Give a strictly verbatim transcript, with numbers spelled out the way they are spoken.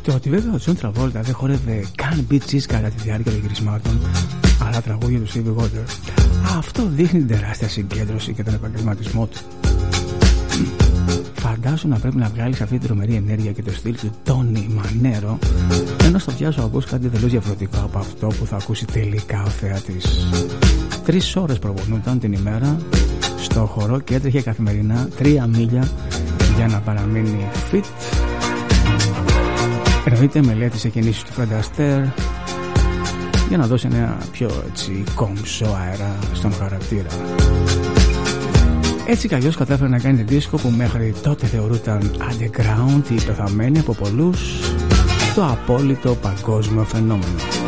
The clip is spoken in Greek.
Το ότι βέβαια ο Τζον Τραβόλτα δεν χόρευε καν beat κατά τη διάρκεια των γυρισμάτων, αλλά τραγούδια του Stevie Wonder, αυτό δείχνει την τεράστια συγκέντρωση και τον επαγγελματισμό του. Φαντάσου να πρέπει να βγάλεις αυτή την τρομερή ενέργεια και το στυλ του Τόνι Μανέρο, ενώ στο διάσω ακούς κάτι τελείως διαφορετικό από αυτό που θα ακούσει τελικά ο θεατής. Τρεις ώρες προπονούνταν την ημέρα στο χορό και έτρεχε καθημερινά τρία μίλια για να παραμείνει fit. Εννοείται μελέτησε κινήσεις του Fred Astaire για να δώσει ένα πιο έτσι κομψό αέρα στον χαρακτήρα. Έτσι κι αλλιώς κατάφερε να κάνει δίσκο που μέχρι τότε θεωρούταν underground ή πεθαμένη από πολλούς, το απόλυτο παγκόσμιο φαινόμενο.